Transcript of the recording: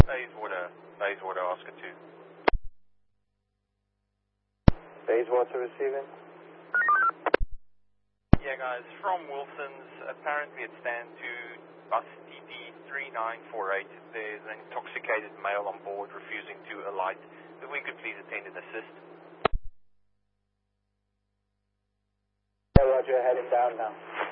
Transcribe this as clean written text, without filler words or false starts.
Bayswater, Oscar 2. Bayswater receiving. Yeah, guys, from Wilson's, apparently it stands to bus DD3948. There's an intoxicated male on board refusing to alight. If we could please attend and assist. Yeah, Roger, heading down now.